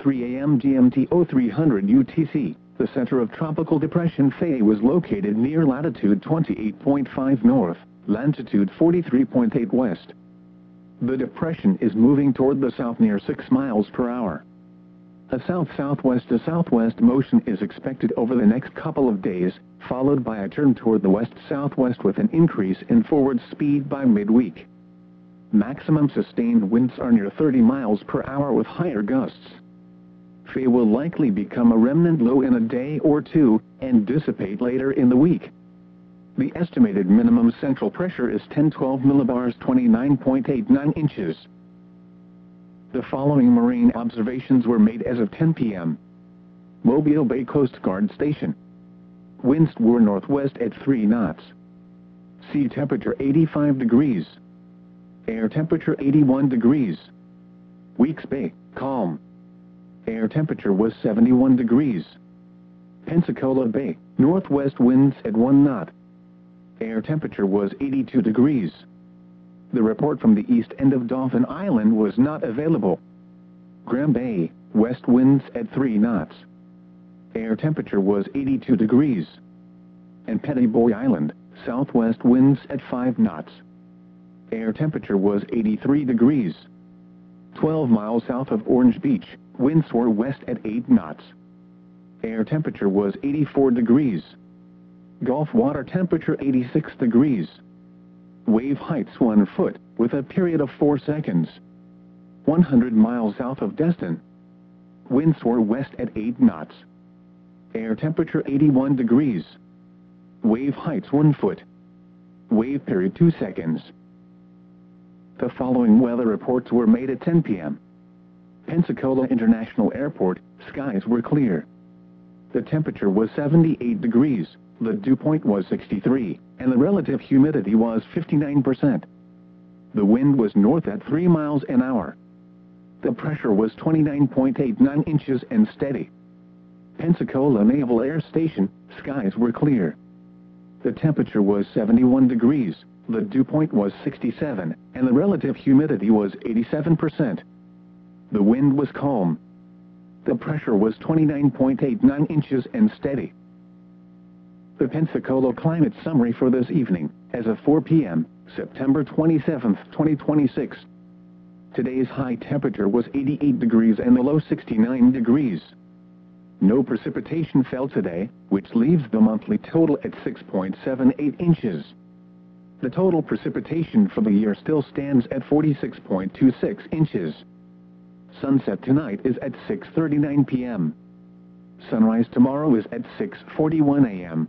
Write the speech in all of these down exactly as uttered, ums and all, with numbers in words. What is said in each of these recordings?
three A M G M T oh three hundred U T C, the center of Tropical Depression Faye was located near latitude twenty-eight point five north, longitude forty-three point eight west. The depression is moving toward the south near six miles per hour. A south-southwest to southwest motion is expected over the next couple of days, followed by a turn toward the west-southwest with an increase in forward speed by midweek. Maximum sustained winds are near thirty miles per hour with higher gusts. Faye will likely become a remnant low in a day or two, and dissipate later in the week. The estimated minimum central pressure is ten twelve millibars twenty-nine point eight nine inches. The following marine observations were made as of ten P M Mobile Bay Coast Guard Station. Winds were northwest at three knots. Sea temperature eighty-five degrees. Air temperature eighty-one degrees. Weeks Bay, calm. Air temperature was seventy-one degrees. Pensacola Bay, northwest winds at one knot. Air temperature was eighty-two degrees. The report from the east end of Dauphin Island was not available. Graham Bay, west winds at three knots. Air temperature was eighty-two degrees. And Petty Boy Island, southwest winds at five knots. Air temperature was eighty-three degrees. twelve miles south of Orange Beach, winds were west at eight knots. Air temperature was eighty-four degrees. Gulf water temperature eighty-six degrees. Wave heights one foot, with a period of four seconds. one hundred miles south of Destin. Winds were west at eight knots. Air temperature eighty-one degrees. Wave heights one foot. Wave period two seconds. The following weather reports were made at ten P M Pensacola International Airport, skies were clear. The temperature was seventy-eight degrees, the dew point was sixty-three, and the relative humidity was fifty-nine percent. The wind was north at three miles an hour. The pressure was twenty-nine point eight nine inches and steady. Pensacola Naval Air Station, skies were clear. The temperature was seventy-one degrees, the dew point was sixty-seven, and the relative humidity was eighty-seven percent. The wind was calm. The pressure was twenty-nine point eight nine inches and steady. The Pensacola climate summary for this evening, as of four P M, September twenty-seventh, twenty twenty-six. Today's high temperature was eighty-eight degrees and the low sixty-nine degrees. No precipitation fell today, which leaves the monthly total at six point seven eight inches. The total precipitation for the year still stands at forty-six point two six inches. Sunset tonight is at six thirty-nine P M Sunrise tomorrow is at six forty-one A M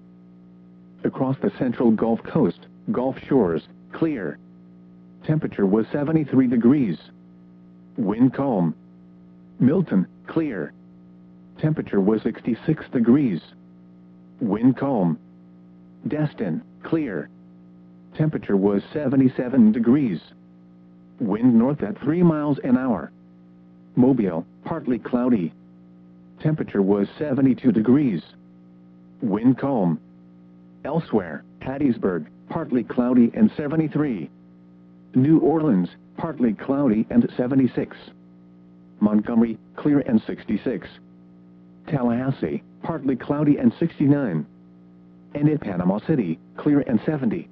Across the central Gulf Coast, Gulf Shores, clear. Temperature was seventy-three degrees. Wind calm. Milton, clear. Temperature was sixty-six degrees. Wind calm. Destin, clear. Temperature was seventy-seven degrees. Wind north at three miles an hour. Mobile, partly cloudy. Temperature was seventy-two degrees. Wind calm. Elsewhere, Hattiesburg, partly cloudy and seventy-three. New Orleans, partly cloudy and seventy-six. Montgomery, clear and sixty-six. Tallahassee, partly cloudy and sixty-nine. And at Panama City, clear and seventy.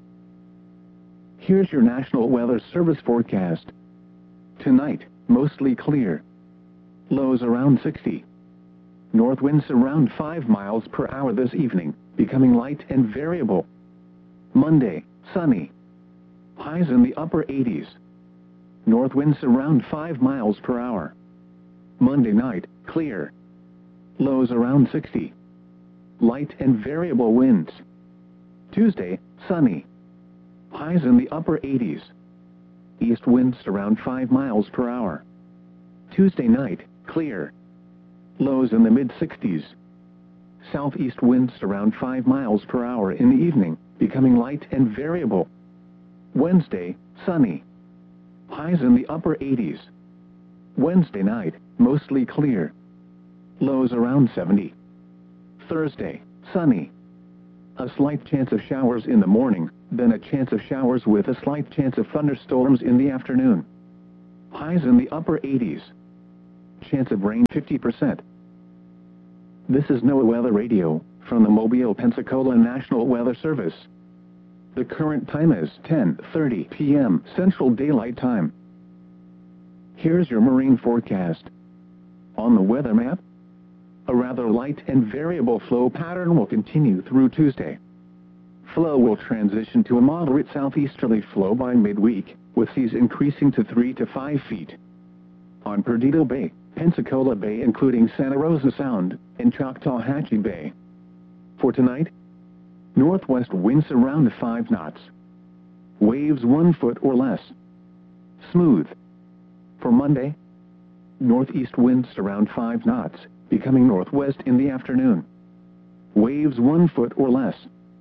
Here's your National Weather Service forecast. Tonight, mostly clear. Lows around sixty. North winds around five miles per hour this evening, becoming light and variable. Monday, sunny. Highs in the upper eighties. North winds around five miles per hour. Monday night, clear. Lows around sixty. Light and variable winds. Tuesday, sunny. Highs in the upper eighties. East winds around five miles per hour. Tuesday night, clear. Lows in the mid-sixties. Southeast winds around five miles per hour in the evening, becoming light and variable. Wednesday, sunny. Highs in the upper eighties. Wednesday night, mostly clear. Lows around seventy. Thursday, sunny. A slight chance of showers in the morning, then a chance of showers with a slight chance of thunderstorms in the afternoon. Highs in the upper eighties. chance of rain fifty percent. This is NOAA Weather Radio, from the Mobile, Pensacola National Weather Service. The current time is ten thirty p m Central Daylight Time. Here's your marine forecast. On the weather map, a rather light and variable flow pattern will continue through Tuesday. Flow will transition to a moderate southeasterly flow by midweek, with seas increasing to three to five feet. On Perdido Bay, Pensacola Bay including Santa Rosa Sound, and Choctawhatchee Bay. For tonight, northwest winds around five knots. Waves one foot or less. Smooth. For Monday, northeast winds around five knots, becoming northwest in the afternoon. Waves one foot or less.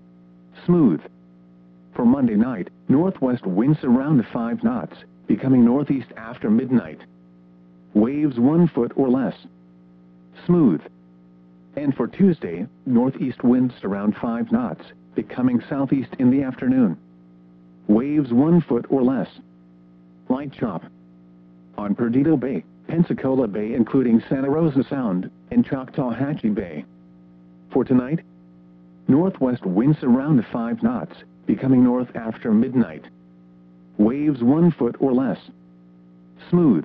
Smooth. For Monday night, northwest winds around five knots, becoming northeast after midnight. Waves one foot or less. Smooth. And for Tuesday, northeast winds around five knots, becoming southeast in the afternoon. Waves one foot or less. Light chop. On Perdido Bay, Pensacola Bay including Santa Rosa Sound, and Choctawhatchee Bay. For tonight, northwest winds around five knots, becoming north after midnight. Waves one foot or less. Smooth.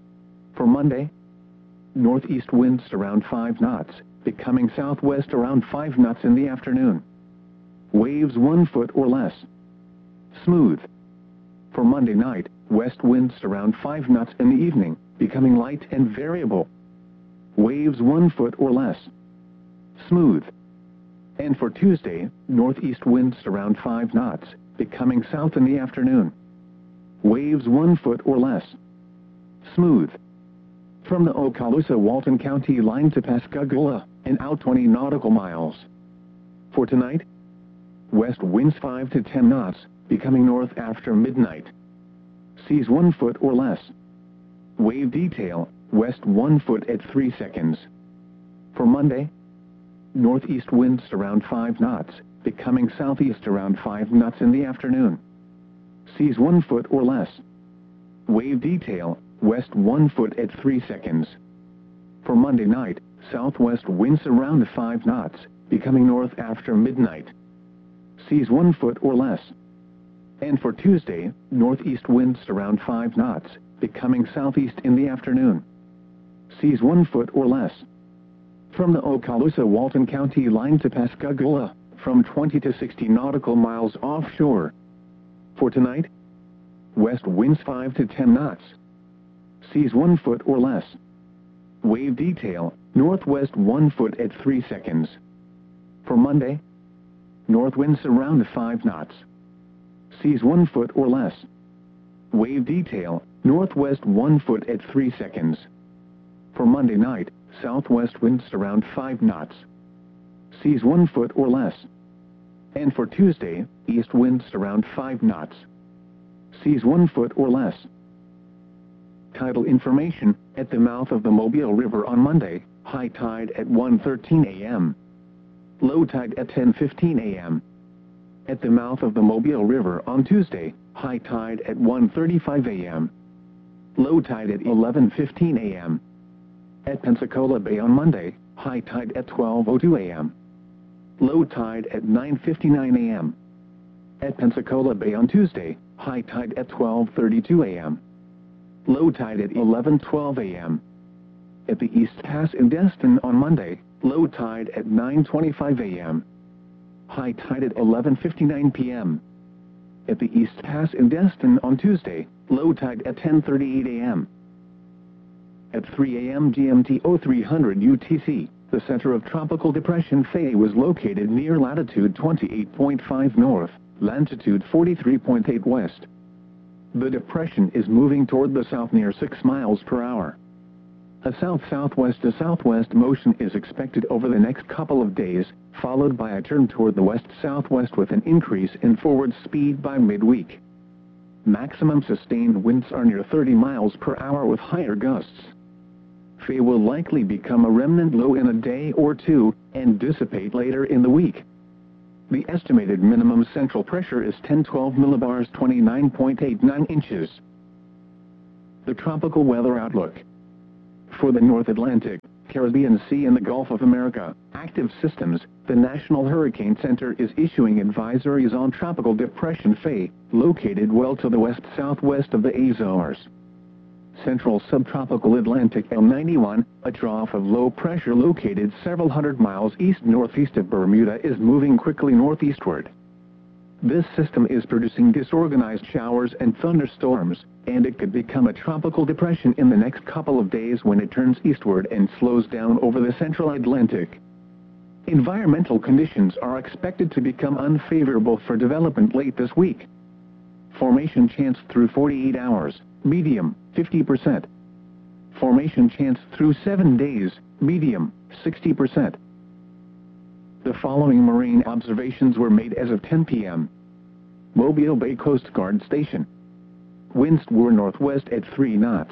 For Monday, northeast winds around five knots, becoming southwest around five knots in the afternoon. Waves one foot or less. Smooth. For Monday night, west winds around five knots in the evening, becoming light and variable. Waves one foot or less. Smooth. And for Tuesday, northeast winds around five knots, becoming south in the afternoon. Waves one foot or less. Smooth. From the Okaloosa-Walton County line to Pascagoula, and out twenty nautical miles. For tonight, west winds five to ten knots, becoming north after midnight. Seas one foot or less. Wave detail, west one foot at three seconds. For Monday, northeast winds around five knots, becoming southeast around five knots in the afternoon. Seas one foot or less. Wave detail, west one foot at three seconds. For Monday night, southwest winds around five knots, becoming north after midnight. Seas one foot or less. And for Tuesday, northeast winds around five knots, becoming southeast in the afternoon. Seas one foot or less. From the Okaloosa-Walton County line to Pascagoula, from twenty to sixty nautical miles offshore. For tonight, west winds five to ten knots. Seas one foot or less. Wave detail, northwest one foot at three seconds. For Monday, north winds around five knots. Seas one foot or less. Wave detail, northwest one foot at three seconds. For Monday night, southwest winds around five knots. Seas one foot or less. And for Tuesday, east winds around five knots. Seas one foot or less. Tidal information, at the mouth of the Mobile River on Monday, high tide at one thirteen a m Low tide at ten fifteen a m At the mouth of the Mobile River on Tuesday, high tide at one thirty-five a m Low tide at eleven fifteen a m At Pensacola Bay on Monday, high tide at twelve oh two a m Low tide at nine fifty-nine a m At Pensacola Bay on Tuesday, high tide at twelve thirty-two a m Low tide at eleven twelve a m At the East Pass in Destin on Monday, low tide at nine twenty-five a m High tide at eleven fifty-nine p m At the East Pass in Destin on Tuesday, low tide at ten thirty-eight a m At three a m G M T oh three hundred U T C, the center of Tropical Depression Faye was located near latitude twenty-eight point five north, longitude forty-three point eight west. The depression is moving toward the south near six miles per hour. A south-southwest to southwest motion is expected over the next couple of days, followed by a turn toward the west-southwest with an increase in forward speed by midweek. Maximum sustained winds are near thirty miles per hour with higher gusts. Faye will likely become a remnant low in a day or two, and dissipate later in the week. The estimated minimum central pressure is ten twelve millibars, twenty-nine point eight nine inches. The tropical weather outlook. For the North Atlantic, Caribbean Sea and the Gulf of America, active systems, the National Hurricane Center is issuing advisories on Tropical Depression Faye, located well to the west-southwest of the Azores. Central Subtropical Atlantic L ninety-one, a trough of low pressure located several hundred miles east-northeast of Bermuda, is moving quickly northeastward. This system is producing disorganized showers and thunderstorms, and it could become a tropical depression in the next couple of days when it turns eastward and slows down over the central Atlantic. Environmental conditions are expected to become unfavorable for development late this week. Formation chance through forty-eight hours, medium, fifty percent. Formation chance through seven days, medium, sixty percent. The following marine observations were made as of ten p m Mobile Bay Coast Guard Station. Winds were northwest at three knots.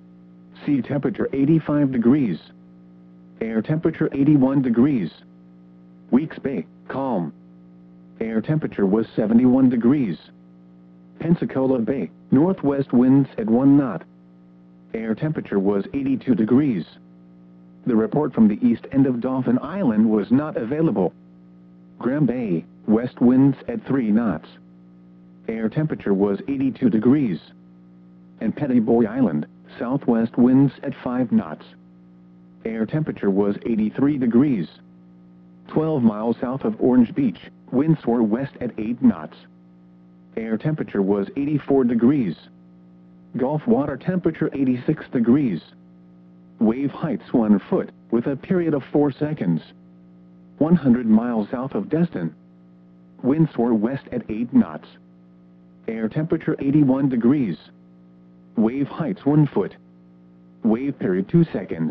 Sea temperature eighty-five degrees. Air temperature eighty-one degrees. Weeks Bay, calm. Air temperature was seventy-one degrees. Pensacola Bay, northwest winds at one knot. Air temperature was eighty-two degrees. The report from the east end of Dauphin Island was not available. Graham Bay, west winds at three knots. Air temperature was eighty-two degrees. And Petty Boy Island, southwest winds at five knots. Air temperature was eighty-three degrees. twelve miles south of Orange Beach, winds were west at eight knots. Air temperature was eighty-four degrees. Gulf water temperature eighty-six degrees. Wave heights one foot, with a period of four seconds. one hundred miles south of Destin. Winds were west at eight knots. Air temperature eighty-one degrees. Wave heights one foot. Wave period two seconds.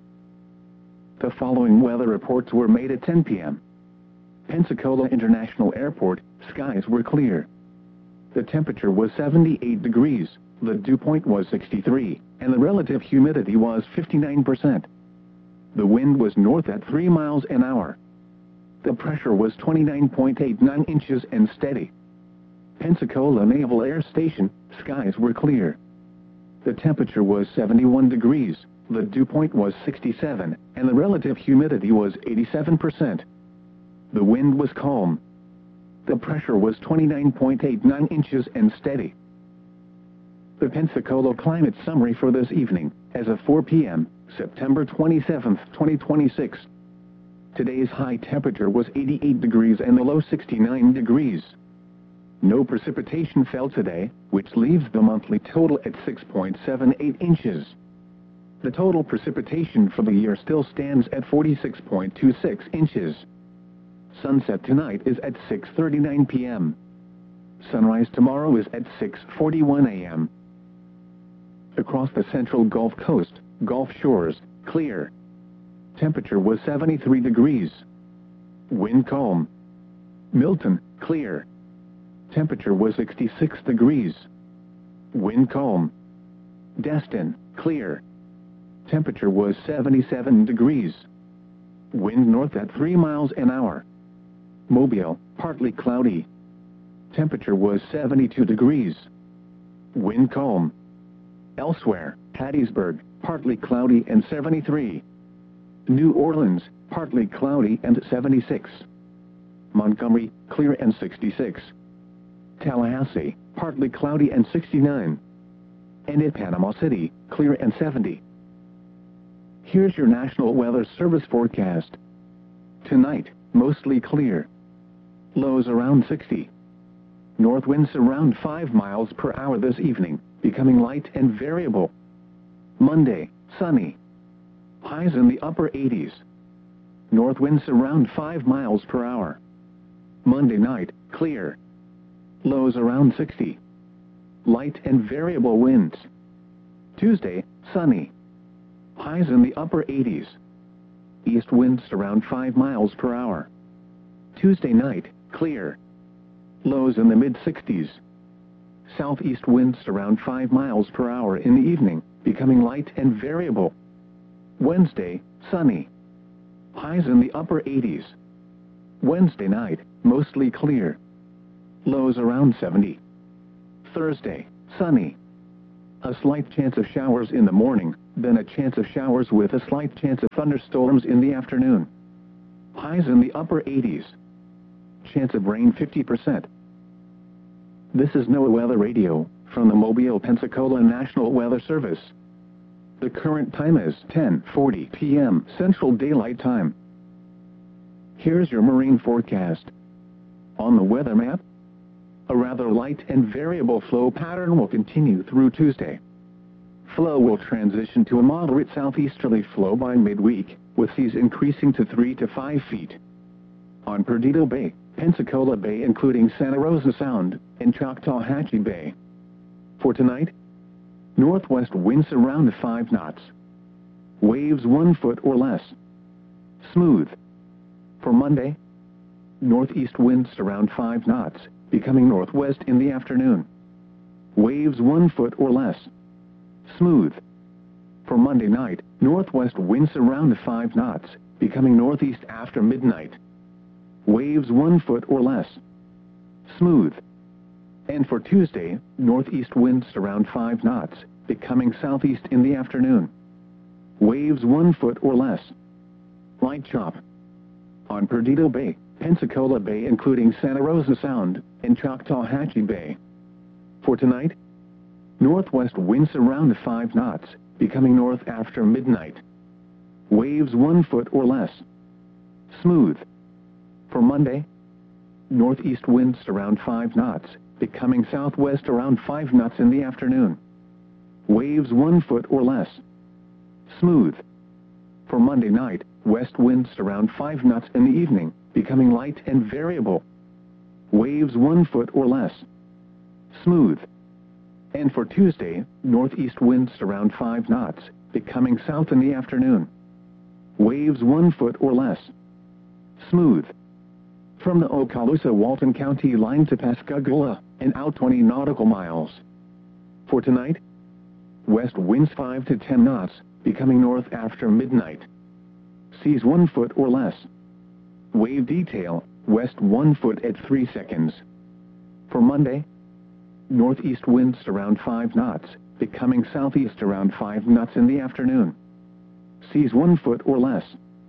The following weather reports were made at ten p m Pensacola International Airport, skies were clear. The temperature was seventy-eight degrees, the dew point was sixty-three, and the relative humidity was fifty-nine percent. The wind was north at three miles an hour. The pressure was twenty-nine point eight nine inches and steady. Pensacola Naval Air Station, skies were clear. The temperature was seventy-one degrees, the dew point was sixty-seven, and the relative humidity was eighty-seven percent. The wind was calm. The pressure was twenty-nine point eight nine inches and steady. The Pensacola climate summary for this evening, as of four p m, September twenty-seventh, twenty twenty-six. Today's high temperature was eighty-eight degrees and the low sixty-nine degrees. No precipitation fell today, which leaves the monthly total at six point seven eight inches. The total precipitation for the year still stands at forty-six point two six inches. Sunset tonight is at six thirty-nine p m Sunrise tomorrow is at six forty-one a m Across the central Gulf Coast, Gulf Shores, clear. Temperature was seventy-three degrees. Wind calm. Milton, clear. Temperature was sixty-six degrees. Wind calm. Destin, clear. Temperature was seventy-seven degrees. Wind north at three miles an hour. Mobile, partly cloudy. Temperature was seventy-two degrees. Wind calm. Elsewhere, Hattiesburg, partly cloudy and seventy-three. New Orleans, partly cloudy and seventy-six. Montgomery, clear and sixty-six. Tallahassee, partly cloudy and sixty-nine. And at Panama City, clear and seventy. Here's your National Weather Service forecast. Tonight, mostly clear. Lows around sixty. North winds around five miles per hour this evening, becoming light and variable. Monday, sunny. Highs in the upper eighties. North winds around five miles per hour. Monday night, clear. Lows around sixty. Light and variable winds. Tuesday, sunny. Highs in the upper eighties. East winds around five miles per hour. Tuesday night, clear. Lows in the mid-sixties. Southeast winds around five miles per hour in the evening, becoming light and variable. Wednesday, sunny. Highs in the upper eighties. Wednesday night, mostly clear. Lows around seventy. Thursday, sunny. A slight chance of showers in the morning, then a chance of showers with a slight chance of thunderstorms in the afternoon. Highs in the upper eighties. Chance of rain fifty percent. This is NOAA Weather Radio, from the Mobile, Pensacola National Weather Service. The current time is ten forty p m Central Daylight Time. Here's your marine forecast. On the weather map, a rather light and variable flow pattern will continue through Tuesday. Flow will transition to a moderate southeasterly flow by midweek, with seas increasing to three to five feet. On Perdido Bay, Pensacola Bay including Santa Rosa Sound, and Choctawhatchee Bay. For tonight, northwest winds around five knots. Waves one foot or less. Smooth. For Monday, northeast winds around five knots, becoming northwest in the afternoon. Waves one foot or less. Smooth. For Monday night, northwest winds around five knots, becoming northeast after midnight. Waves one foot or less. Smooth. And for Tuesday, northeast winds around five knots, becoming southeast in the afternoon. Waves one foot or less. Light chop. On Perdido Bay, Pensacola Bay including Santa Rosa Sound, and Choctawhatchee Bay. For tonight, northwest winds around five knots, becoming north after midnight. Waves one foot or less. Smooth. For Monday, northeast winds around five knots, becoming southwest around five knots in the afternoon. Waves one foot or less. Smooth. For Monday night, west winds around five knots in the evening, becoming light and variable. Waves one foot or less. Smooth. And for Tuesday, northeast winds around five knots, becoming south in the afternoon. Waves one foot or less. Smooth. From the Okaloosa-Walton County line to Pascagoula, and out twenty nautical miles. For tonight, west winds five to ten knots, becoming north after midnight. Seas one foot or less. Wave detail, west one foot at three seconds. For Monday, northeast winds around five knots, becoming southeast around five knots in the afternoon. Seas one foot or less.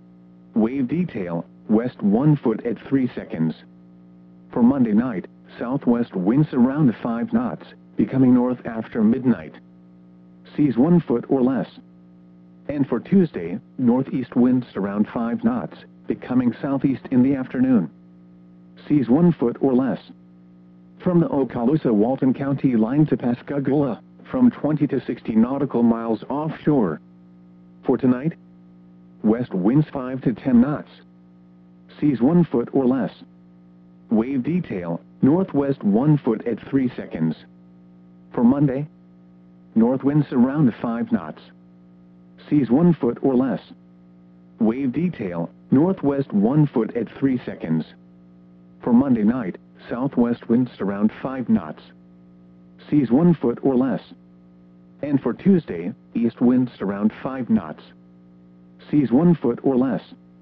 Wave detail, west one foot at three seconds. For Monday night, southwest winds around five knots, becoming north after midnight. Seas one foot or less. And for Tuesday, northeast winds around five knots, becoming southeast in the afternoon. Seas one foot or less. From the Okaloosa-Walton County line to Pascagoula, from twenty to sixty nautical miles offshore. For tonight, west winds five to ten knots. Seas one foot or less. Wave detail, northwest one foot at three seconds. For Monday, north winds around five knots. Seas one foot or less. Wave detail, northwest one foot at three seconds. For Monday night, southwest winds around five knots. Seas one foot or less. And for Tuesday, east winds around five knots. Seas one foot or less.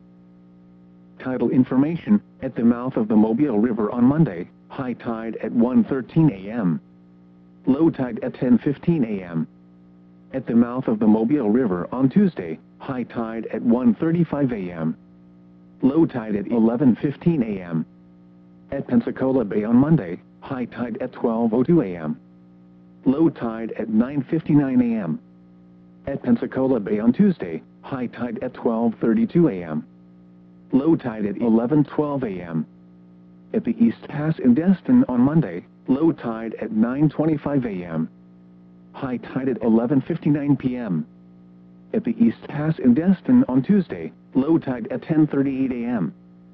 Tidal information, at the mouth of the Mobile River on Monday, high tide at one thirteen a m Low tide at ten fifteen a m At the mouth of the Mobile River on Tuesday, high tide at one thirty-five a m Low tide at eleven fifteen a m At Pensacola Bay on Monday, high tide at twelve oh two a m Low tide at nine fifty-nine a m At Pensacola Bay on Tuesday, high tide at twelve thirty-two a m Low tide at eleven twelve a m At the East Pass in Destin on Monday, low tide at nine twenty-five a m High tide at eleven fifty-nine p m At the East Pass in Destin on Tuesday, low tide at ten thirty-eight a m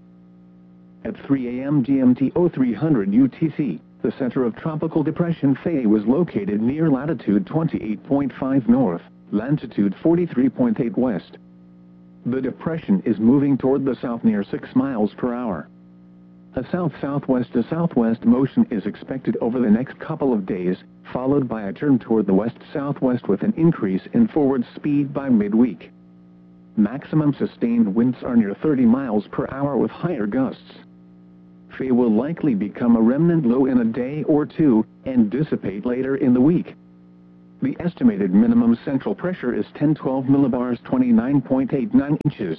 At three a m G M T oh three hundred U T C, the center of Tropical Depression Faye was located near latitude twenty-eight point five north, longitude forty-three point eight west. The depression is moving toward the south near six miles per hour. A south-southwest to southwest motion is expected over the next couple of days, followed by a turn toward the west-southwest with an increase in forward speed by midweek. Maximum sustained winds are near thirty miles per hour with higher gusts. Faye will likely become a remnant low in a day or two, and dissipate later in the week. The estimated minimum central pressure is ten twelve millibars, twenty-nine point eight nine inches.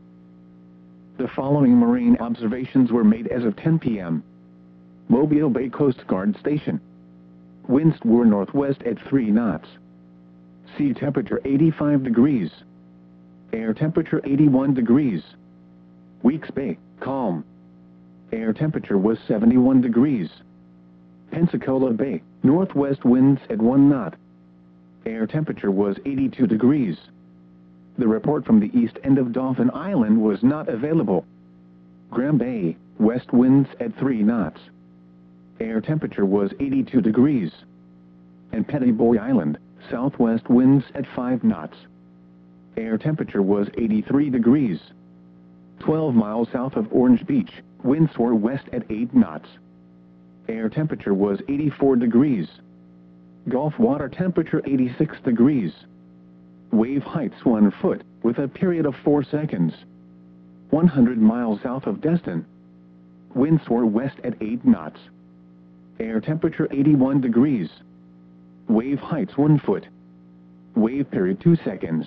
The following marine observations were made as of ten p m Mobile Bay Coast Guard Station. Winds were northwest at three knots. Sea temperature eighty-five degrees. Air temperature eighty-one degrees. Weeks Bay, calm. Air temperature was seventy-one degrees. Pensacola Bay, northwest winds at one knot. Air temperature was eighty-two degrees. The report from the east end of Dauphin Island was not available. Graham Bay, west winds at three knots. Air temperature was eighty-two degrees. And Petty Boy Island, southwest winds at five knots. Air temperature was eighty-three degrees. twelve miles south of Orange Beach, winds were west at eight knots. Air temperature was eighty-four degrees. Gulf water temperature eighty-six degrees. Wave heights one foot, with a period of four seconds. one hundred miles south of Destin. Winds were west at eight knots. Air temperature eighty-one degrees. Wave heights one foot. Wave period two seconds.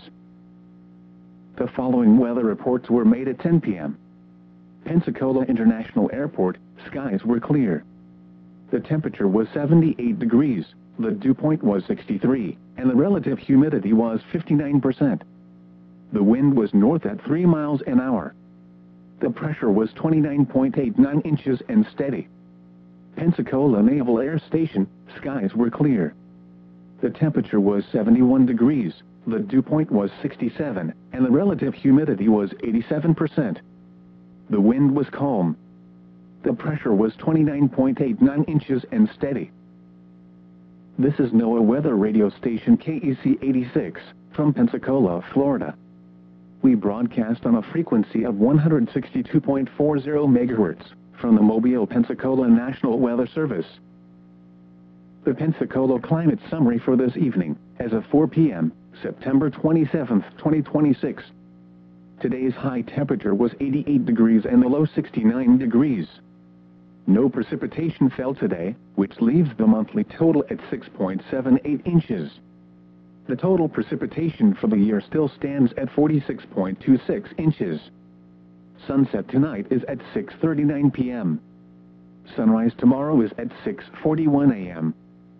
The following weather reports were made at ten p m Pensacola International Airport, skies were clear. The temperature was seventy-eight degrees, the dew point was sixty-three, and the relative humidity was fifty-nine percent. The wind was north at three miles an hour. The pressure was twenty-nine point eight nine inches and steady. Pensacola Naval Air Station, skies were clear. The temperature was seventy-one degrees, the dew point was sixty-seven, and the relative humidity was eighty-seven percent. The wind was calm. The pressure was twenty-nine point eight nine inches and steady. This is NOAA Weather Radio Station K E C eighty-six, from Pensacola, Florida. We broadcast on a frequency of one hundred sixty-two point four zero megahertz, from the Mobile, Pensacola National Weather Service. The Pensacola Climate Summary for this evening, as of four p m, September twenty-seventh, twenty twenty-six. Today's high temperature was eighty-eight degrees and the low sixty-nine degrees. No precipitation fell today, which leaves the monthly total at six point seven eight inches. The total precipitation for the year still stands at forty-six point two six inches. Sunset tonight is at six thirty-nine p m Sunrise tomorrow is at six forty-one a m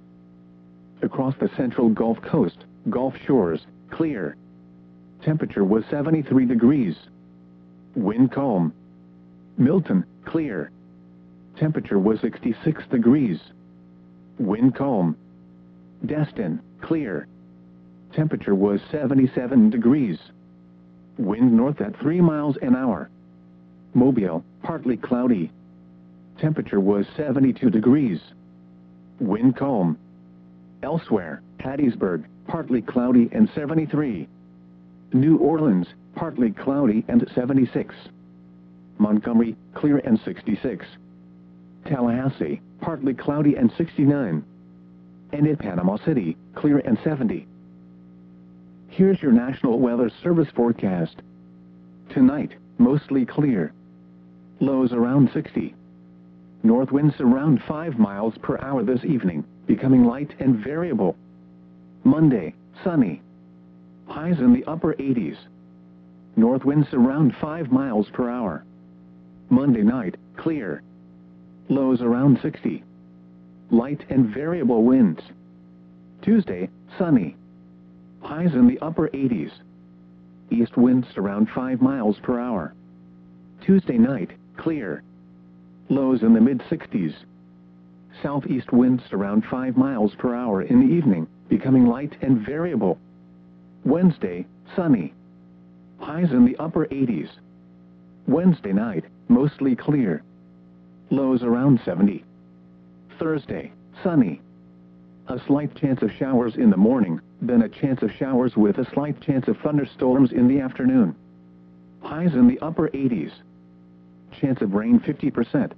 Across the central Gulf Coast, Gulf Shores, clear. Temperature was seventy-three degrees. Wind calm. Milton, clear. Temperature was sixty-six degrees. Wind calm. Destin, clear. Temperature was seventy-seven degrees. Wind north at three miles an hour. Mobile, partly cloudy. Temperature was seventy-two degrees. Wind calm. Elsewhere, Hattiesburg, partly cloudy and seventy-three. New Orleans, partly cloudy and seventy-six. Montgomery, clear and sixty-six. Tallahassee, partly cloudy and sixty-nine. And at Panama City, clear and seventy. Here's your National Weather Service forecast. Tonight, mostly clear. Lows around sixty. North winds around five miles per hour this evening, becoming light and variable. Monday, sunny. Highs in the upper eighties. North winds around five miles per hour. Monday night, clear. Lows around sixty. Light and variable winds. Tuesday, sunny. Highs in the upper eighties. East winds around five miles per hour. Tuesday night, clear. Lows in the mid-sixties. Southeast winds around five miles per hour in the evening, becoming light and variable. Wednesday, sunny. Highs in the upper eighties. Wednesday night, mostly clear. Lows around seventy. Thursday, sunny. A slight chance of showers in the morning, then a chance of showers with a slight chance of thunderstorms in the afternoon. Highs in the upper eighties. Chance of rain fifty percent.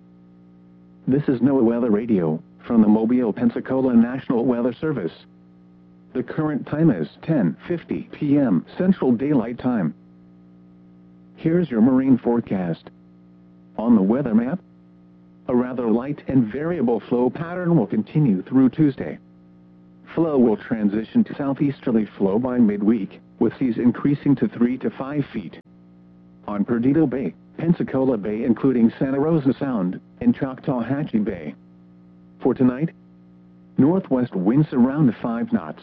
This is NOAA Weather Radio, from the Mobile, Pensacola National Weather Service. The current time is ten fifty p m Central Daylight Time. Here's your marine forecast. On the weather map, a rather light and variable flow pattern will continue through Tuesday. Flow will transition to southeasterly flow by midweek, with seas increasing to three to five feet. On Perdido Bay, Pensacola Bay including Santa Rosa Sound, and Choctawhatchee Bay. For tonight, northwest winds around five knots.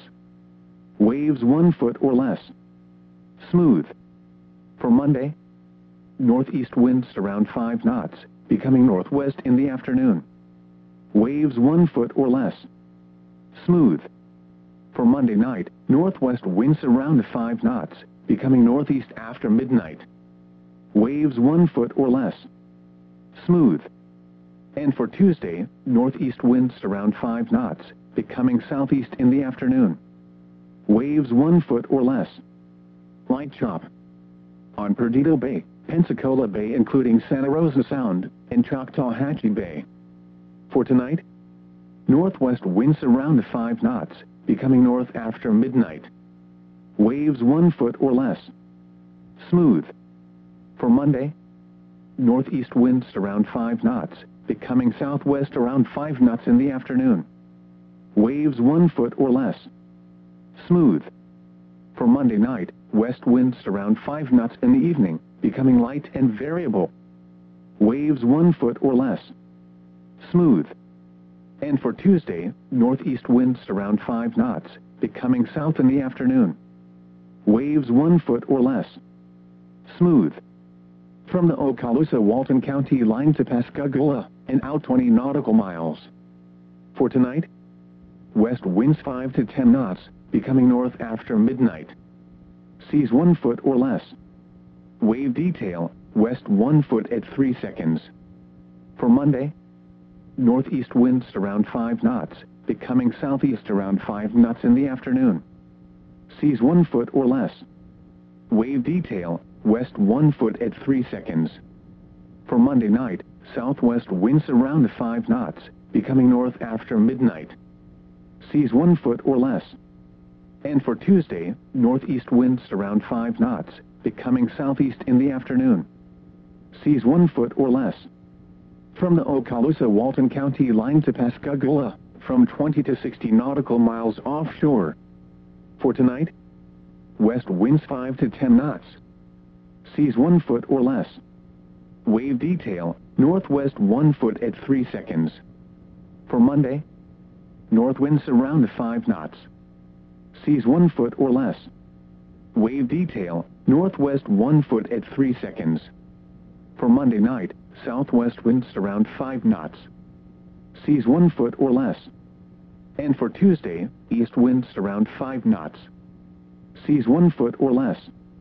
Waves one foot or less. Smooth. For Monday, northeast winds around five knots, becoming northwest in the afternoon. Waves one foot or less. Smooth. For Monday night, northwest winds around five knots, becoming northeast after midnight. Waves one foot or less. Smooth. And for Tuesday, northeast winds around five knots, becoming southeast in the afternoon. Waves one foot or less. Light chop. On Perdido Bay, Pensacola Bay including Santa Rosa Sound, and Choctawhatchee Bay. For tonight, northwest winds around five knots, becoming north after midnight. Waves one foot or less. Smooth. For Monday, northeast winds around five knots, becoming southwest around five knots in the afternoon. Waves one foot or less. Smooth. For Monday night, west winds around five knots in the evening, becoming light and variable. Waves one foot or less. Smooth. And for Tuesday, northeast winds around five knots, becoming south in the afternoon. Waves one foot or less. Smooth. From the Okaloosa-Walton County line to Pascagoula, and out twenty nautical miles. For tonight, west winds five to ten knots, becoming north after midnight. Seas one foot or less. Wave detail, west one foot at three seconds. For Monday, northeast winds around five knots, becoming southeast around five knots in the afternoon. Seas one foot or less. Wave detail, west one foot at three seconds. For Monday night, southwest winds around five knots, becoming north after midnight. Seas one foot or less. And for Tuesday, northeast winds around five knots, becoming southeast in the afternoon. Seas one foot or less. From the Okaloosa-Walton County line to Pascagoula, from twenty to sixty nautical miles offshore. For tonight, west winds five to ten knots. Seas one foot or less. Wave detail, northwest one foot at three seconds. For Monday, north winds around five knots. Seas one foot or less. Wave detail, northwest one foot at three seconds. For Monday night, southwest winds around five knots. Seas one foot or less. And for Tuesday, east winds around five knots. Seas one foot or less.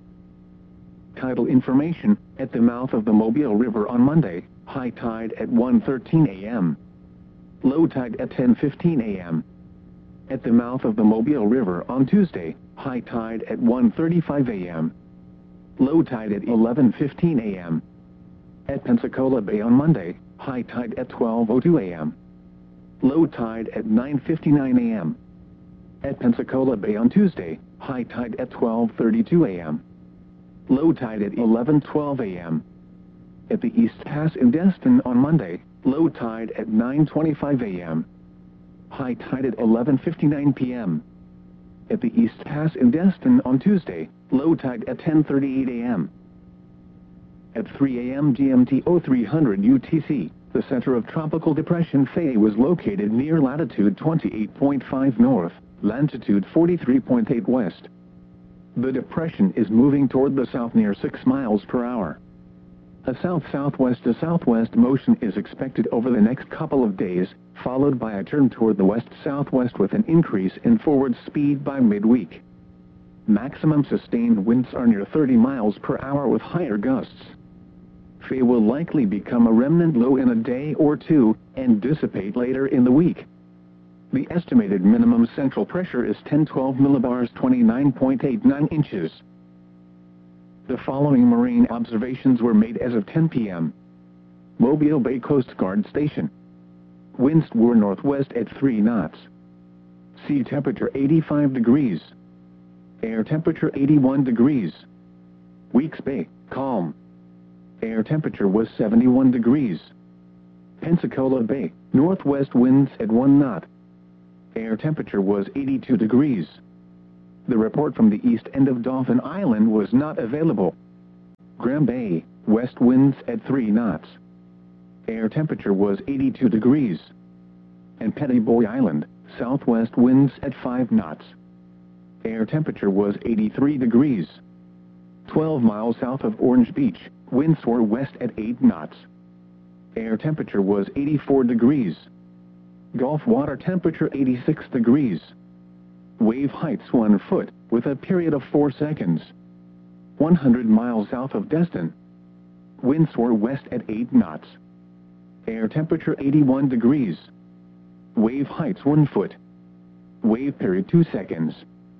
Tidal information, at the mouth of the Mobile River on Monday, high tide at one thirteen a m Low tide at ten fifteen a m At the mouth of the Mobile River on Tuesday, high tide at one thirty-five a m Low tide at eleven fifteen a m At Pensacola Bay on Monday, high tide at twelve oh two a m Low tide at nine fifty-nine a m At Pensacola Bay on Tuesday, high tide at twelve thirty-two a m Low tide at eleven twelve a m At the East Pass in Destin on Monday, low tide at nine twenty-five a m High tide at eleven fifty-nine p m At the East Pass in Destin on Tuesday, low tide at ten thirty-eight a m At three a m G M T oh three hundred U T C, the center of Tropical Depression Faye was located near latitude twenty-eight point five north, longitude forty-three point eight west. The depression is moving toward the south near six miles per hour. A south-southwest to southwest motion is expected over the next couple of days, followed by a turn toward the west-southwest with an increase in forward speed by midweek. Maximum sustained winds are near thirty miles per hour with higher gusts. Faye will likely become a remnant low in a day or two, and dissipate later in the week. The estimated minimum central pressure is ten twelve millibars, twenty-nine point eight nine inches. The following marine observations were made as of ten p m Mobile Bay Coast Guard Station. Winds were northwest at three knots. Sea temperature eighty-five degrees. Air temperature eighty-one degrees. Weeks Bay, calm. Air temperature was seventy-one degrees. Pensacola Bay, northwest winds at one knot. Air temperature was eighty-two degrees. The report from the east end of Dauphin Island was not available. Graham Bay, west winds at three knots. Air temperature was eighty-two degrees. And Pettyboy Island, southwest winds at five knots. Air temperature was eighty-three degrees. twelve miles south of Orange Beach, winds were west at eight knots. Air temperature was eighty-four degrees. Gulf water temperature eighty-six degrees. Wave heights one foot, with a period of four seconds. one hundred miles south of Destin. Winds were west at eight knots. Air temperature eighty-one degrees. Wave heights one foot. Wave period two seconds.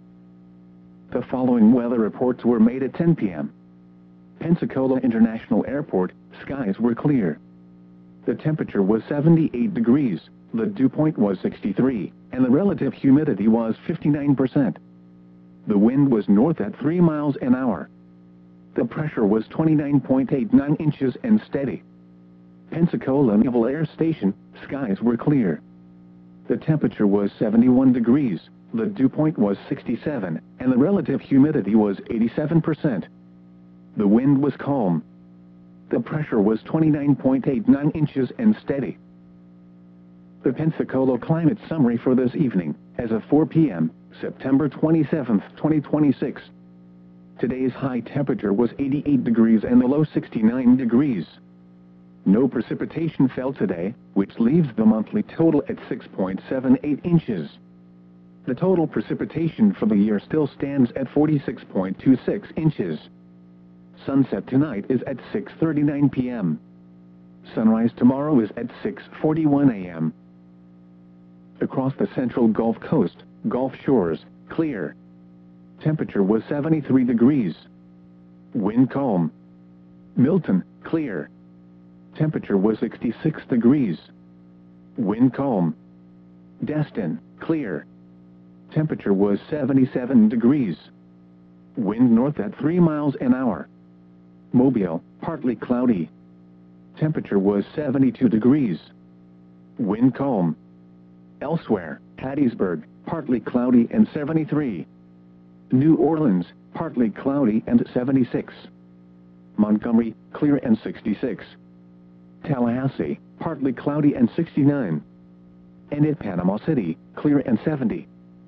The following weather reports were made at ten p m Pensacola International Airport, skies were clear. The temperature was seventy-eight degrees, the dew point was sixty-three, and the relative humidity was fifty-nine percent. The wind was north at three miles an hour. The pressure was twenty-nine point eight nine inches and steady. Pensacola Naval Air Station, skies were clear. The temperature was seventy-one degrees, the dew point was sixty-seven, and the relative humidity was eighty-seven percent. The wind was calm. The pressure was twenty-nine point eight nine inches and steady. The Pensacola climate summary for this evening, as of four p m, September twenty-seventh, twenty twenty-six. Today's high temperature was eighty-eight degrees and the low sixty-nine degrees. No precipitation fell today, which leaves the monthly total at six point seven eight inches. The total precipitation for the year still stands at forty-six point two six inches. Sunset tonight is at six thirty-nine p m Sunrise tomorrow is at six forty-one a m Across the central Gulf Coast, Gulf Shores, clear. Temperature was seventy-three degrees. Wind calm. Milton, clear. Temperature was sixty-six degrees. Wind calm. Destin, clear. Temperature was seventy-seven degrees. Wind north at three miles an hour. Mobile, partly cloudy. Temperature was seventy-two degrees. Wind calm. Elsewhere, Hattiesburg, partly cloudy and seventy-three. New Orleans, partly cloudy and seventy-six. Montgomery, clear and sixty-six. Tallahassee, partly cloudy and sixty-nine. And at Panama City, clear and seventy.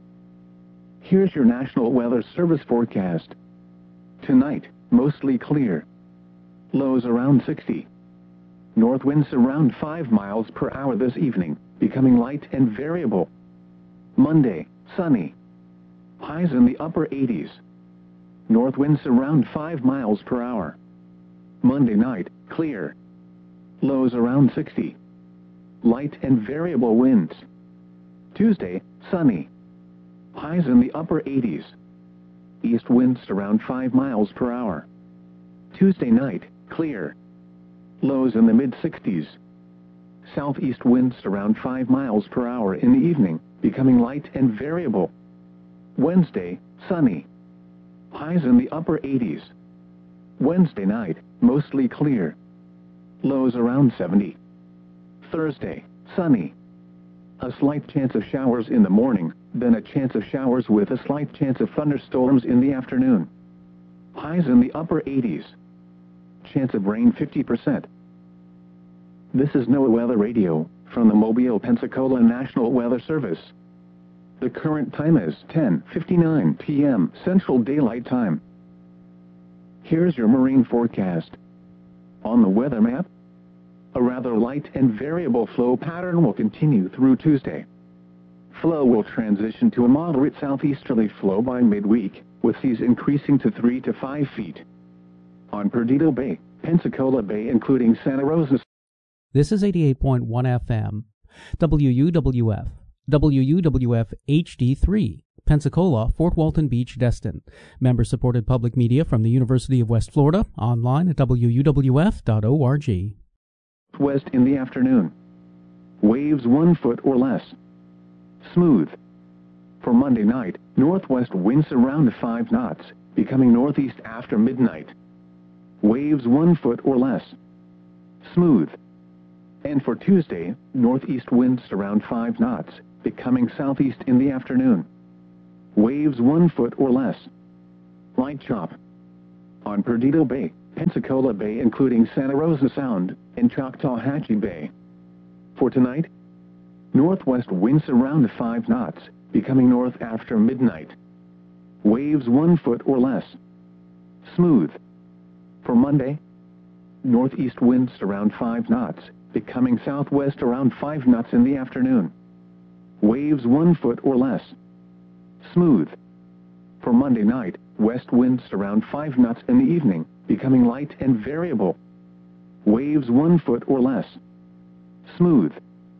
Here's your National Weather Service forecast. Tonight, mostly clear. Lows around sixty. North winds around five miles per hour this evening, becoming light and variable. Monday, sunny. Highs in the upper eighties. North winds around five miles per hour. Monday night, clear. Lows around sixty. Light and variable winds. Tuesday, sunny. Highs in the upper eighties. East winds around five miles per hour. Tuesday night, clear. Lows in the mid-sixties. Southeast winds around five miles per hour in the evening, becoming light and variable. Wednesday, sunny. Highs in the upper eighties. Wednesday night, mostly clear. Lows around seventy. Thursday, sunny. A slight chance of showers in the morning, then a chance of showers with a slight chance of thunderstorms in the afternoon. Highs in the upper eighties. Chance of rain fifty percent. This is NOAA Weather Radio, from the Mobile, Pensacola National Weather Service. The current time is ten fifty-nine p m Central Daylight Time. Here's your marine forecast. On the weather map, a rather light and variable flow pattern will continue through Tuesday. Flow will transition to a moderate southeasterly flow by midweek, with seas increasing to three to five feet. On Perdido Bay, Pensacola Bay including Santa Rosa. This is eighty-eight point one F M, W U W F, W U W F H D three, Pensacola, Fort Walton Beach, Destin. Member-supported public media from the University of West Florida, online at W U W F dot org. West in the afternoon. Waves one foot or less. Smooth. For Monday night, northwest winds around five knots, becoming northeast after midnight. Waves one foot or less. Smooth. And for Tuesday, northeast winds around five knots, becoming southeast in the afternoon. Waves one foot or less. Light chop. On Perdido Bay, Pensacola Bay including Santa Rosa Sound, and Choctawhatchee Bay. For tonight, northwest winds around five knots, becoming north after midnight. Waves one foot or less. Smooth. For Monday, northeast winds around five knots, becoming southwest around five knots in the afternoon. Waves one foot or less. Smooth. For Monday night, west winds around five knots in the evening, becoming light and variable. Waves one foot or less. Smooth.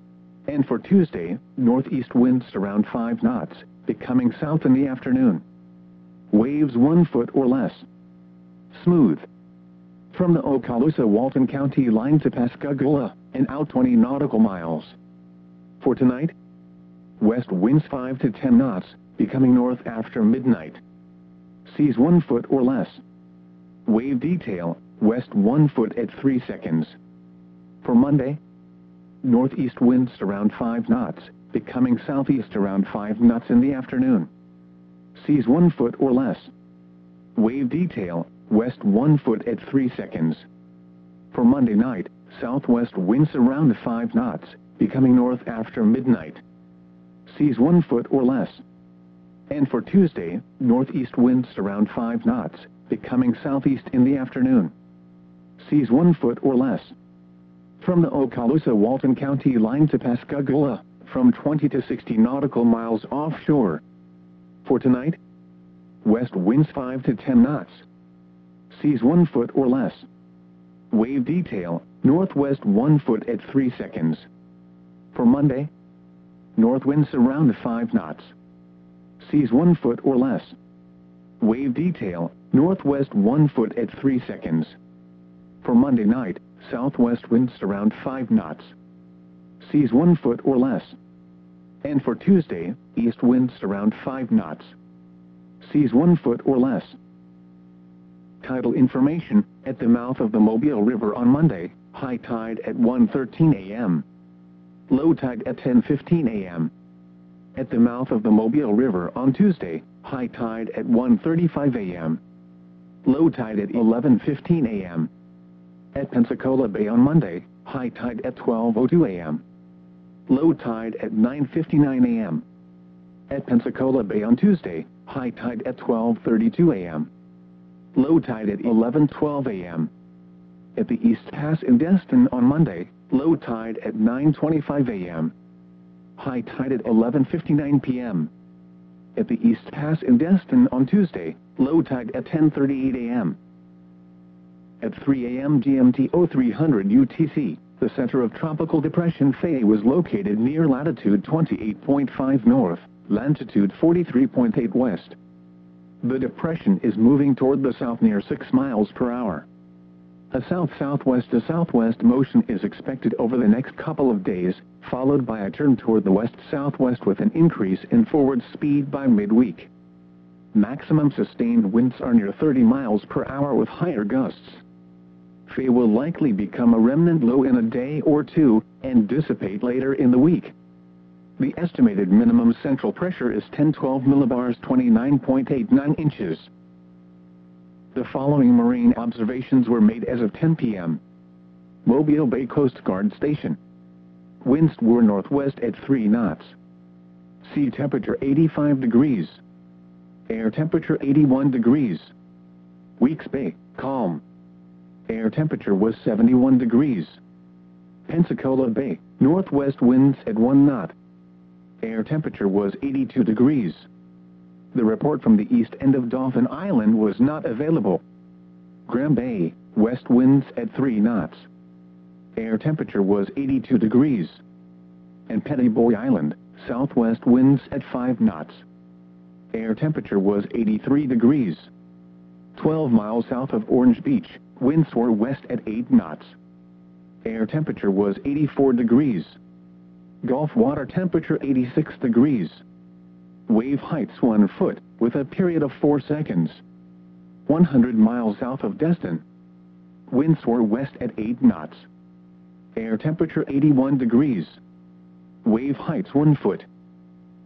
And for Tuesday, northeast winds around five knots, becoming south in the afternoon. Waves one foot or less. Smooth. From the Okaloosa-Walton County line to Pascagoula, and out twenty nautical miles. For tonight, west winds five to ten knots, becoming north after midnight. Seas one foot or less. Wave detail, west one foot at three seconds. For Monday, northeast winds around five knots, becoming southeast around five knots in the afternoon. Seas one foot or less. Wave detail, west one foot at three seconds. For Monday night, southwest winds around five knots, becoming north after midnight. Seas one foot or less. And for Tuesday, northeast winds around five knots, becoming southeast in the afternoon. Seas one foot or less. From the Okaloosa-Walton County line to Pascagoula, from twenty to sixty nautical miles offshore. For tonight, west winds five to ten knots. Seas one foot or less. Wave detail, northwest one foot at three seconds. For Monday, north winds around five knots. Seas one foot or less. Wave detail, northwest one foot at three seconds. For Monday night, southwest winds around five knots. Seas one foot or less. And for Tuesday, east winds around five knots. Seas one foot or less. Tidal information, at the mouth of the Mobile River on Monday, high tide at one thirteen a m Low tide at ten fifteen a m At the mouth of the Mobile River on Tuesday, high tide at one thirty-five a m Low tide at eleven fifteen a m At Pensacola Bay on Monday, high tide at twelve oh two a m Low tide at nine fifty-nine a m At Pensacola Bay on Tuesday, high tide at twelve thirty-two a m Low tide at eleven twelve a m At the East Pass in Destin on Monday, low tide at nine twenty-five a m High tide at eleven fifty-nine p m At the East Pass in Destin on Tuesday, low tide at ten thirty-eight a m At three a m G M T oh three hundred U T C, the center of Tropical Depression Faye was located near latitude twenty-eight point five north, longitude forty-three point eight west. The depression is moving toward the south near six miles per hour. A south-southwest to southwest motion is expected over the next couple of days, followed by a turn toward the west-southwest with an increase in forward speed by midweek. Maximum sustained winds are near thirty miles per hour with higher gusts. Faye will likely become a remnant low in a day or two, and dissipate later in the week. The estimated minimum central pressure is ten twelve millibars, twenty-nine point eight nine inches. The following marine observations were made as of ten p m Mobile Bay Coast Guard Station. Winds were northwest at three knots. Sea temperature eighty-five degrees. Air temperature eighty-one degrees. Weeks Bay, calm. Air temperature was seventy-one degrees. Pensacola Bay, northwest winds at one knot. Air temperature was eighty-two degrees. The report from the east end of Dauphin Island was not available. Graham Bay, west winds at three knots. Air temperature was eighty-two degrees. And Petty Boy Island, southwest winds at five knots. Air temperature was eighty-three degrees. twelve miles south of Orange Beach, winds were west at eight knots. Air temperature was eighty-four degrees. Gulf water temperature eighty-six degrees. Wave heights one foot, with a period of four seconds. one hundred miles south of Destin. Winds were west at eight knots. Air temperature eighty-one degrees. Wave heights one foot.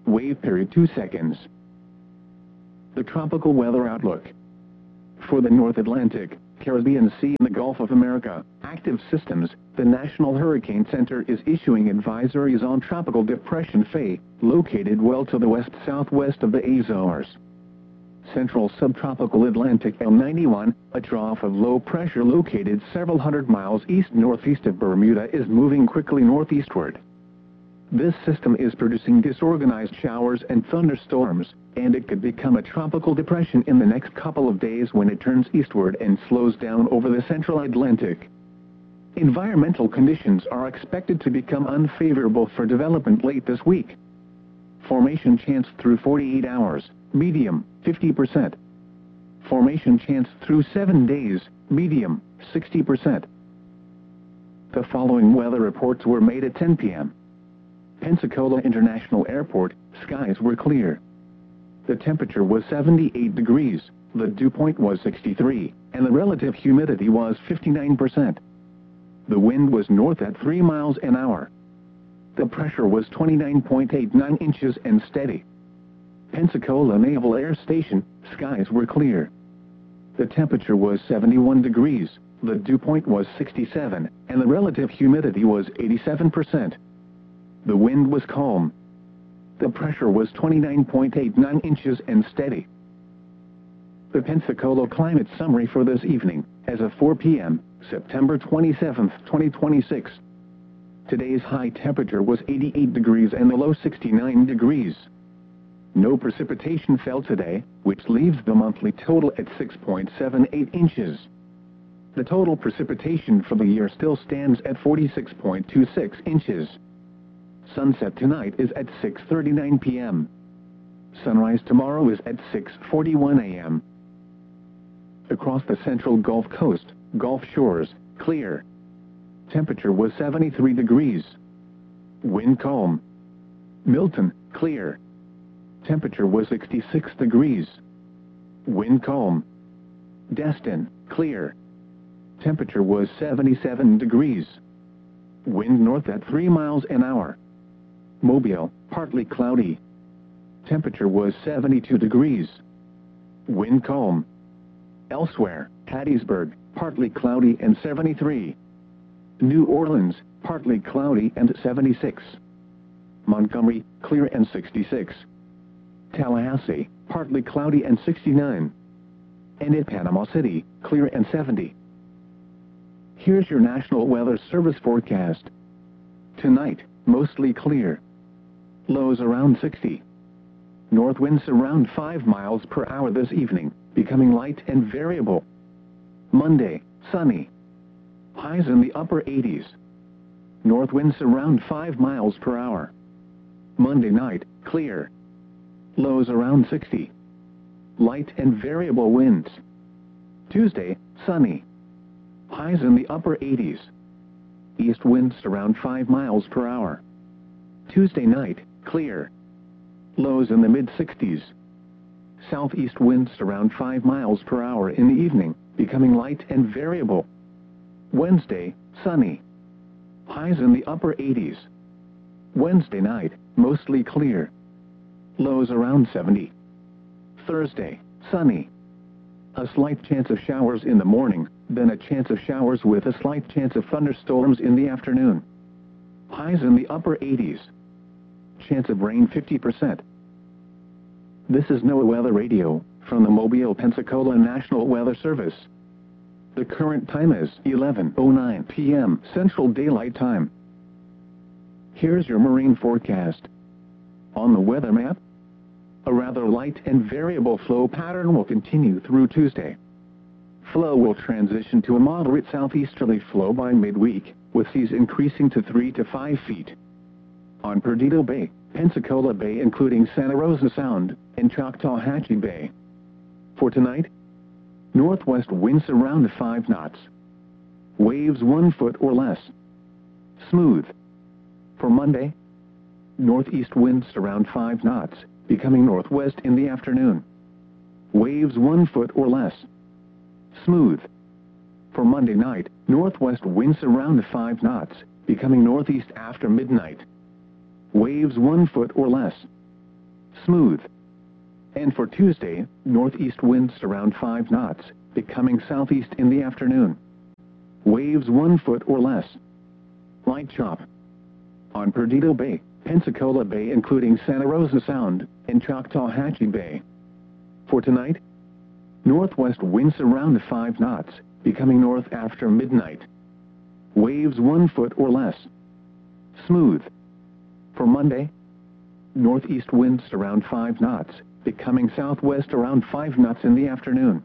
Wave period two seconds. The tropical weather outlook. For the North Atlantic, Caribbean Sea and the Gulf of America, active systems, the National Hurricane Center is issuing advisories on Tropical Depression Faye, located well to the west-southwest of the Azores. Central subtropical Atlantic L ninety-one, a trough of low pressure located several hundred miles east-northeast of Bermuda, is moving quickly northeastward. This system is producing disorganized showers and thunderstorms, and it could become a tropical depression in the next couple of days when it turns eastward and slows down over the central Atlantic. Environmental conditions are expected to become unfavorable for development late this week. Formation chance through forty-eight hours, medium, fifty percent. Formation chance through seven days, medium, sixty percent. The following weather reports were made at ten p m Pensacola International Airport, skies were clear. The temperature was seventy-eight degrees, the dew point was sixty-three, and the relative humidity was fifty-nine percent. The wind was north at three miles an hour. The pressure was twenty-nine point eight nine inches and steady. Pensacola Naval Air Station, skies were clear. The temperature was seventy-one degrees, the dew point was sixty-seven, and the relative humidity was eighty-seven percent. The wind was calm. The pressure was twenty-nine point eight nine inches and steady. The Pensacola climate summary for this evening, as of four p m, September twenty-seventh, twenty twenty-six. Today's high temperature was eighty-eight degrees and the low sixty-nine degrees. No precipitation fell today, which leaves the monthly total at six point seven eight inches. The total precipitation for the year still stands at forty-six point two six inches. Sunset tonight is at six thirty-nine p m Sunrise tomorrow is at six forty-one a m Across the central Gulf Coast, Gulf shores, clear. Temperature was seventy-three degrees. Wind calm. Milton, clear. Temperature was sixty-six degrees. Wind calm. Destin, clear. Temperature was seventy-seven degrees. Wind north at three miles an hour. Mobile, partly cloudy. Temperature was seventy-two degrees. Wind calm. Elsewhere, Hattiesburg, partly cloudy and seventy-three. New Orleans, partly cloudy and seventy-six. Montgomery, clear and sixty-six. Tallahassee, partly cloudy and sixty-nine. And at Panama City, clear and seventy. Here's your National Weather Service forecast. Tonight, mostly clear. Lows around sixty. North winds around five miles per hour this evening, becoming light and variable. Monday, sunny. Highs in the upper eighties. North winds around five miles per hour. Monday night, clear. Lows around sixty. Light and variable winds. Tuesday, sunny. Highs in the upper eighties. East winds around five miles per hour. Tuesday night, clear. Lows in the mid-sixties. Southeast winds around five miles per hour in the evening, becoming light and variable. Wednesday, sunny. Highs in the upper eighties. Wednesday night, mostly clear. Lows around seventy. Thursday, sunny. A slight chance of showers in the morning, then a chance of showers with a slight chance of thunderstorms in the afternoon. Highs in the upper eighties. Chance of rain fifty percent. This is NOAA Weather Radio, from the Mobile, Pensacola National Weather Service. The current time is eleven oh nine p m Central Daylight Time. Here's your marine forecast. On the weather map, a rather light and variable flow pattern will continue through Tuesday. Flow will transition to a moderate southeasterly flow by midweek, with seas increasing to three to five feet. On Perdido Bay, Pensacola Bay including Santa Rosa Sound, and Choctawhatchee Bay. For tonight, northwest winds around five knots. Waves one foot or less. Smooth. For Monday, northeast winds around five knots, becoming northwest in the afternoon. Waves one foot or less. Smooth. For Monday night, northwest winds around five knots, becoming northeast after midnight. Waves one foot or less. smooth. And for Tuesday, northeast winds around five knots, becoming southeast in the afternoon. Waves one foot or less. Light chop. On Perdido Bay, Pensacola Bay including Santa Rosa Sound, and Choctawhatchee Bay. For tonight, northwest winds around five knots, becoming north after midnight. Waves one foot or less. Smooth. For Monday, northeast winds around five knots, becoming southwest around five knots in the afternoon.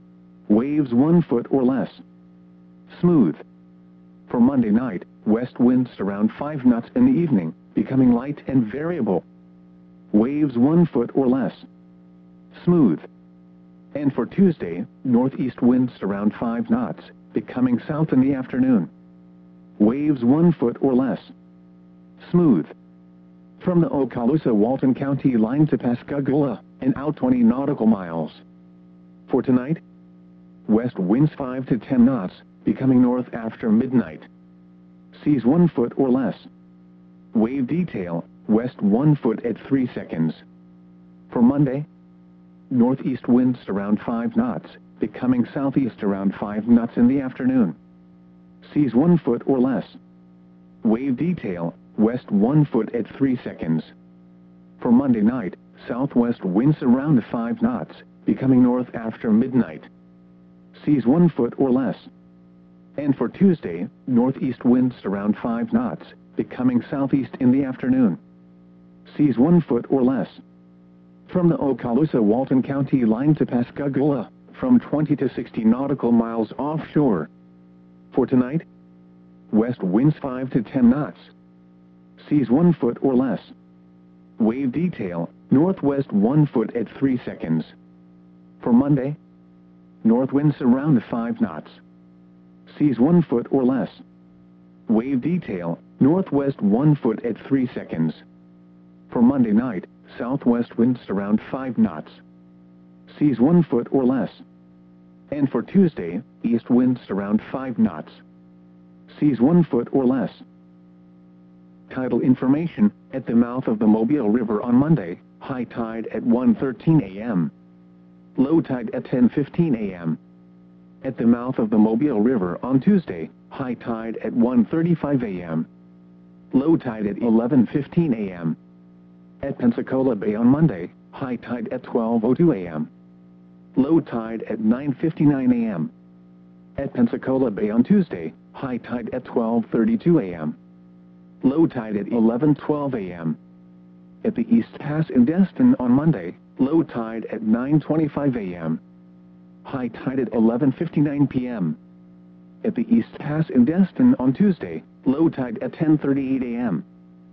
Waves one foot or less. Smooth. For Monday night, west winds around five knots in the evening, becoming light and variable. Waves one foot or less. Smooth. And for Tuesday, northeast winds around five knots, becoming south in the afternoon. Waves one foot or less. Smooth. From the Okaloosa-Walton County line to Pascagoula, and out twenty nautical miles. For tonight, west winds five to ten knots, becoming north after midnight. Seas one foot or less. Wave detail, west one foot at three seconds. For Monday, northeast winds around five knots, becoming southeast around five knots in the afternoon. Seas one foot or less. Wave detail, west one foot at three seconds. For Monday night, southwest winds around five knots, becoming north after midnight. Seas one foot or less. And for Tuesday, northeast winds around five knots, becoming southeast in the afternoon. Seas one foot or less. From the Okaloosa-Walton County line to Pascagoula, from twenty to sixty nautical miles offshore. For tonight, west winds five to ten knots. Seas one foot or less. Wave detail, northwest one foot at three seconds. For Monday, north winds around five knots. Seas one foot or less. Wave detail, northwest one foot at three seconds. For Monday night, southwest winds around five knots. Seas one foot or less. And for Tuesday, east winds around five knots. Seas one foot or less. Tidal information, at the mouth of the Mobile River on Monday, high tide at one thirteen a m Low tide at ten fifteen a m At the mouth of the Mobile River on Tuesday, high tide at one thirty-five a m Low tide at eleven fifteen a m At Pensacola Bay on Monday, high tide at twelve oh two a m Low tide at nine fifty-nine a m At Pensacola Bay on Tuesday, high tide at twelve thirty-two a m Low tide at eleven twelve a m At the East Pass in Destin on Monday, low tide at nine twenty-five a m High tide at eleven fifty-nine p m At the East Pass in Destin on Tuesday, low tide at ten thirty-eight a m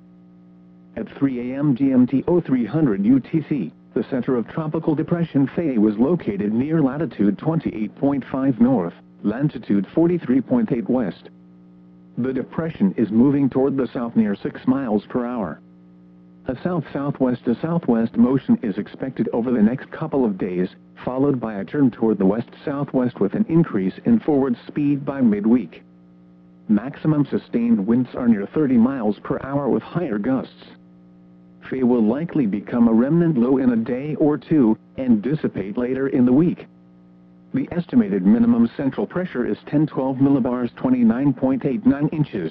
At three a m G M T oh three hundred U T C, the center of Tropical Depression Faye was located near latitude twenty-eight point five north, longitude forty-three point eight west. The depression is moving toward the south near six miles per hour. A south-southwest to southwest motion is expected over the next couple of days, followed by a turn toward the west-southwest with an increase in forward speed by midweek. Maximum sustained winds are near thirty miles per hour with higher gusts. Faye will likely become a remnant low in a day or two, and dissipate later in the week. The estimated minimum central pressure is ten twelve millibars, twenty-nine point eight nine inches.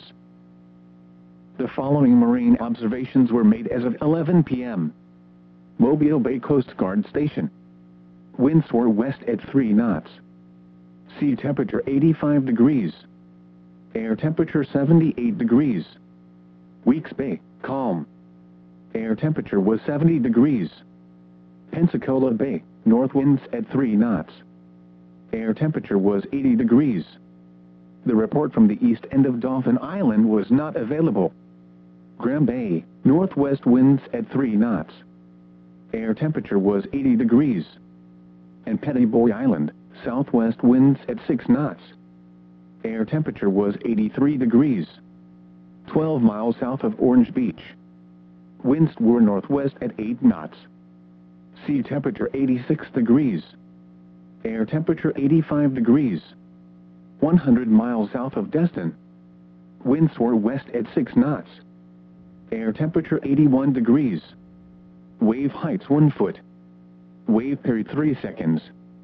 The following marine observations were made as of eleven p m Mobile Bay Coast Guard Station. Winds were west at three knots. Sea temperature eighty-five degrees. Air temperature seventy-eight degrees. Weeks Bay, calm. Air temperature was seventy degrees. Pensacola Bay, north winds at three knots. Air temperature was eighty degrees. The report from the east end of Dauphin Island was not available. Graham Bay, northwest winds at three knots. Air temperature was eighty degrees. And Petty Boy Island, southwest winds at six knots. Air temperature was eighty-three degrees. twelve miles south of Orange Beach. Winds were northwest at eight knots. Sea temperature eighty-six degrees. Air temperature eighty-five degrees. one hundred miles south of Destin. Winds were west at six knots. Air temperature eighty-one degrees. Wave heights one foot. Wave period three seconds.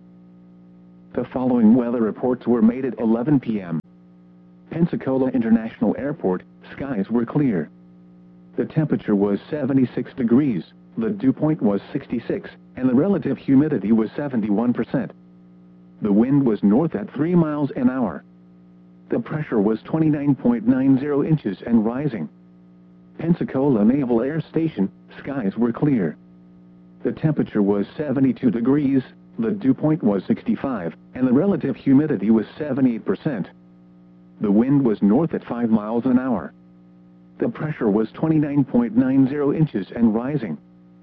The following weather reports were made at eleven p m Pensacola International Airport, skies were clear. The temperature was seventy-six degrees, the dew point was sixty-six, and the relative humidity was seventy-one percent. The wind was north at three miles an hour. The pressure was twenty-nine point nine zero inches and rising. Pensacola Naval Air Station, skies were clear. The temperature was seventy-two degrees, the dew point was sixty-five, and the relative humidity was seventy-eight percent. The wind was north at five miles an hour. The pressure was twenty-nine point nine zero inches and rising.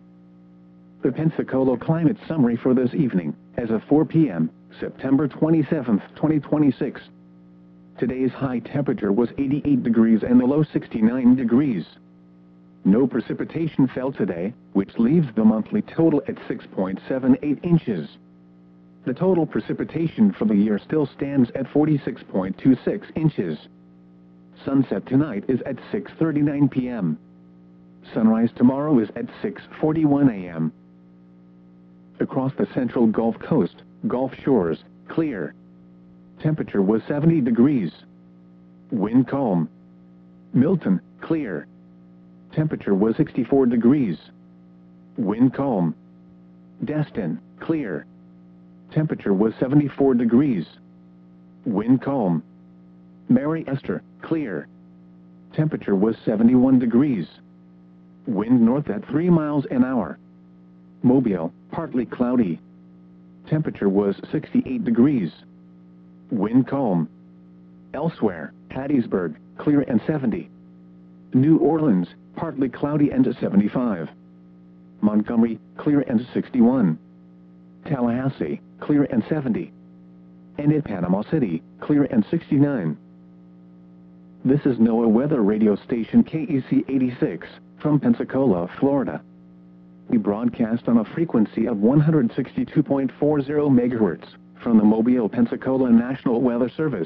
The Pensacola climate summary for this evening, as of four p m, September twenty-seventh, twenty twenty-six. Today's high temperature was eighty-eight degrees and the low sixty-nine degrees. No precipitation fell today, which leaves the monthly total at six point seven eight inches. The total precipitation for the year still stands at forty-six point two six inches. Sunset tonight is at six thirty-nine p m Sunrise tomorrow is at six forty-one a m Across the central Gulf Coast, Gulf Shores, clear. Temperature was seventy degrees. Wind calm. Milton, clear. Temperature was sixty-four degrees. Wind calm. Destin, clear. Temperature was seventy-four degrees. Wind calm. Mary Esther, clear. Temperature was seventy-one degrees. Wind north at three miles an hour. Mobile, partly cloudy. Temperature was sixty-eight degrees. Wind calm. Elsewhere, Hattiesburg, clear and seventy. New Orleans, partly cloudy and seventy-five. Montgomery, clear and sixty-one. Tallahassee, clear and seventy. And at Panama City, clear and sixty-nine. This is NOAA Weather Radio Station K E C eighty-six, from Pensacola, Florida. We broadcast on a frequency of one hundred sixty-two point four zero megahertz, from the Mobile, Pensacola National Weather Service.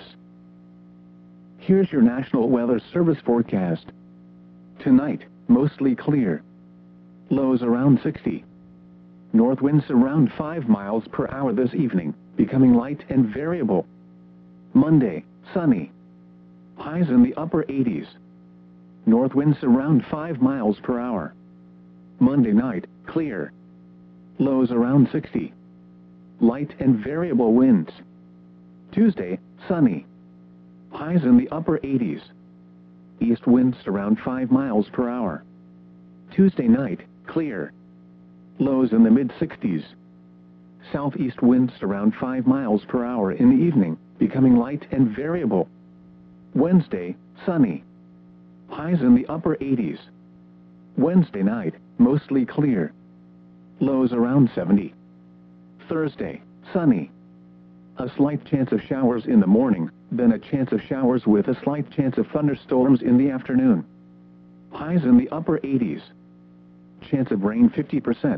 Here's your National Weather Service forecast. Tonight, mostly clear. Lows around sixty. North winds around five miles per hour this evening, becoming light and variable. Monday, sunny. Highs in the upper eighties. North winds around five miles per hour. Monday night, clear. Lows around sixty. Light and variable winds. Tuesday, sunny. Highs in the upper eighties. East winds around five miles per hour. Tuesday night, clear. Lows in the mid-sixties. Southeast winds around five miles per hour in the evening, becoming light and variable. Wednesday, sunny. Highs in the upper eighties. Wednesday night, mostly clear. Lows around seventy. Thursday, sunny. A slight chance of showers in the morning, then a chance of showers with a slight chance of thunderstorms in the afternoon. Highs in the upper eighties. Chance of rain fifty percent.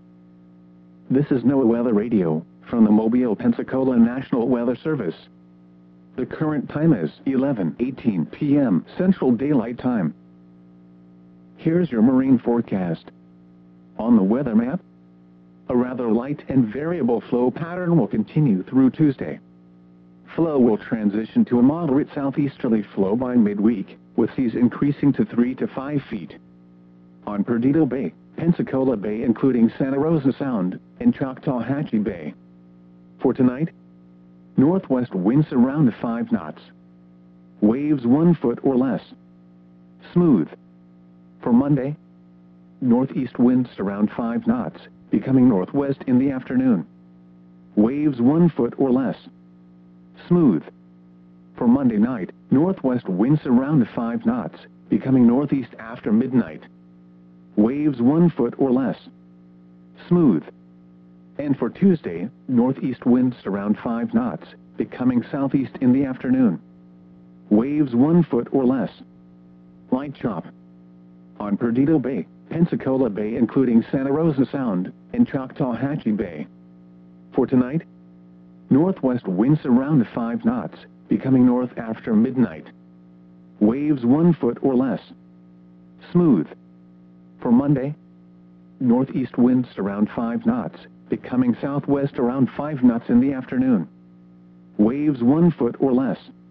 This is NOAA Weather Radio, from the Mobile, Pensacola National Weather Service. The current time is eleven eighteen p m Central Daylight Time. Here's your marine forecast. On the weather map, a rather light and variable flow pattern will continue through Tuesday. Flow will transition to a moderate southeasterly flow by midweek, with seas increasing to three to five feet. On Perdido Bay, Pensacola Bay including Santa Rosa Sound, and Choctawhatchee Bay. For tonight, northwest winds around five knots. Waves one foot or less. Smooth. For Monday, northeast winds around five knots, becoming northwest in the afternoon. Waves one foot or less. Smooth. For Monday night, northwest winds around five knots, becoming northeast after midnight. Waves one foot or less. Smooth. And for Tuesday, northeast winds around five knots, becoming southeast in the afternoon. Waves one foot or less. Light chop. On Perdido Bay, Pensacola Bay including Santa Rosa Sound, and Choctawhatchee Bay. For tonight, northwest winds around five knots, becoming north after midnight. Waves one foot or less. Smooth. For Monday, northeast winds around five knots, becoming southwest around five knots in the afternoon. Waves one foot or less.